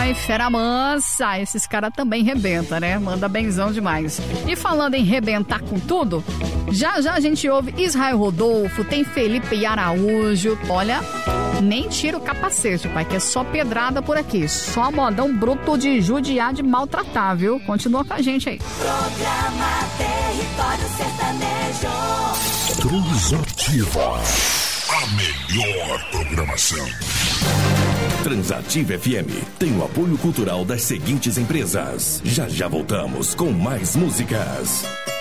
Ai, fera mansa, esses caras também rebentam, né? Manda benzão demais. E falando em rebentar com tudo, já a gente ouve Israel Rodolfo, tem Felipe Araújo. Olha, nem tira o capacete, pai, que é só pedrada por aqui. Só modão bruto de judiar, de maltratar, viu? Continua com a gente aí. Programa Território Sertanejo. Transativa. A melhor programação. Transativa FM tem o apoio cultural das seguintes empresas. Já voltamos com mais músicas.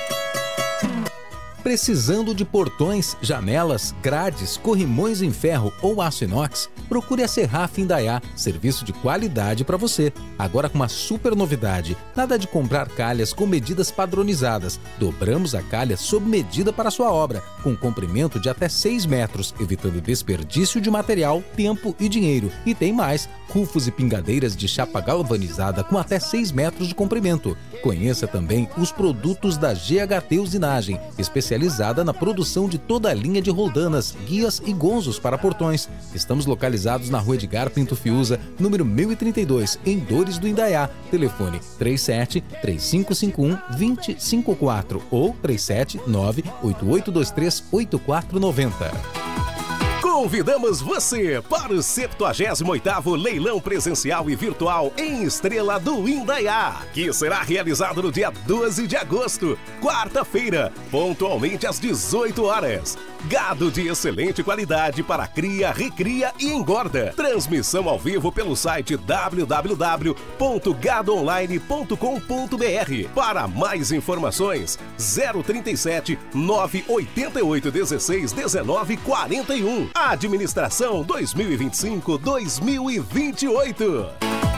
Precisando de portões, janelas, grades, corrimões em ferro ou aço inox? Procure a Serraf Indaiá, serviço de qualidade para você. Agora com uma super novidade, nada de comprar calhas com medidas padronizadas. Dobramos a calha sob medida para a sua obra, com comprimento de até 6 metros, evitando desperdício de material, tempo e dinheiro. E tem mais, rufos e pingadeiras de chapa galvanizada com até 6 metros de comprimento. Conheça também os produtos da GHT Usinagem, especializada na produção de toda a linha de roldanas, guias e gonzos para portões. Estamos localizados na Rua Edgar Pinto Fiuza, número 1032, em Dores do Indaiá. Telefone 37-3551-2054 ou 379-8823-8490. Convidamos você para o 78º Leilão Presencial e Virtual em Estrela do Indaiá, que será realizado no dia 12 de agosto, quarta-feira, pontualmente às 18 horas. Gado de excelente qualidade para cria, recria e engorda. Transmissão ao vivo pelo site www.gadoonline.com.br. Para mais informações, 037 988 16 19 41. Administração 2025-2028.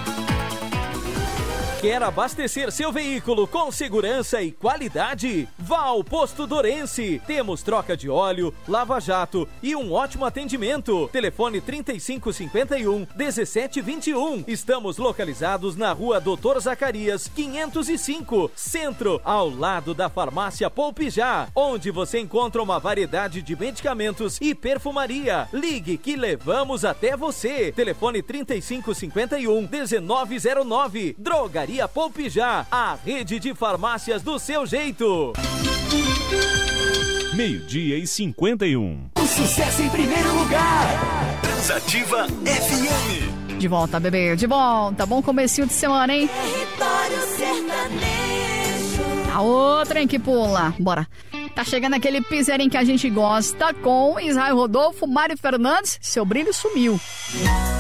Quer abastecer seu veículo com segurança e qualidade? Vá ao Posto Dorense. Temos troca de óleo, lava-jato e um ótimo atendimento. Telefone 3551-1721. Estamos localizados na Rua Doutor Zacarias, 505, Centro, ao lado da Farmácia Poupijá, onde você encontra uma variedade de medicamentos e perfumaria. Ligue que levamos até você. Telefone 3551-1909. Drogaria Poupijá, a rede de farmácias do seu jeito. 12:51. O sucesso em primeiro lugar. Transativa FM. De volta, bebê, de volta. Bom comecinho de semana, hein? Território Sertanejo. A outra, hein, que pula. Bora. Tá chegando aquele piseirinho que a gente gosta com Israel Rodolfo, Mário Fernandes. Seu brilho sumiu.